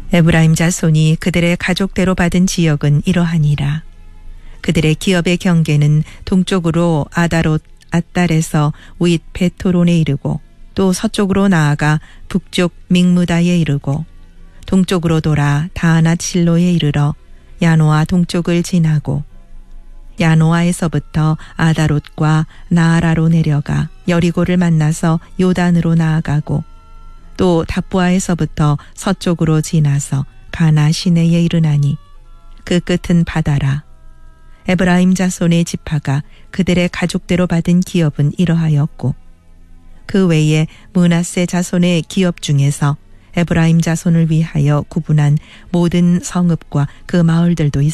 에브라임 자손이 그들의 가족대로 받은 지역은 이러하니라. 그들의 기업의 경계는 동쪽으로 아다롯 앗달에서 우잇 베토론에 이르고 또 서쪽으로 나아가 북쪽 믹무다에 이르고 동쪽으로 돌아 다하낫 실로에 이르러 야노아 동쪽을 지나고 야노아에서부터 아다롯과 나아라로 내려가 여리고를 만나서 요단으로 나아가고 또 답부아에서부터 서쪽으로 지나서 가나 시내에 이르나니 그 끝은 바다라. 에브라임 자손의 지파가 그들의 가족대로 받은 기업은 이러하였고 그 외에 므낫세 자손의 기업 중에서 에브라임 자손을 위하여 구분한 모든 성읍과 그 마을들도